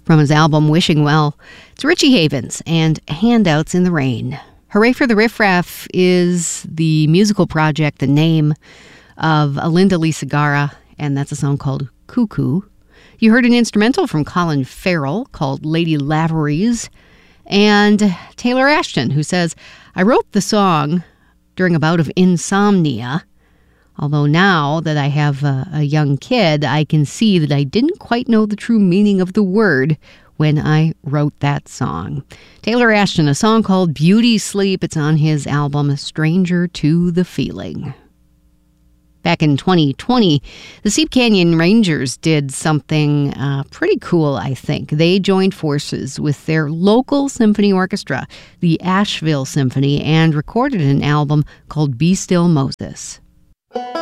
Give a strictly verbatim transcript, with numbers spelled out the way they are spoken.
from his album Wishing Well. It's Richie Havens and Handouts in the Rain. Hooray for the Riff Raff is the musical project, the name of Alinda Lee Segarra, and that's a song called Cuckoo. You heard an instrumental from Colin Farrell called Lady Laveries, and Taylor Ashton, who says, I wrote the song during a bout of insomnia, although now that I have a, a young kid, I can see that I didn't quite know the true meaning of the word when I wrote that song. Taylor Ashton, a song called Beauty Sleep. It's on his album Stranger to the Feeling. Back in twenty twenty, the Seep Canyon Rangers did something uh, pretty cool, I think. They joined forces with their local symphony orchestra, the Asheville Symphony, and recorded an album called Be Still Moses.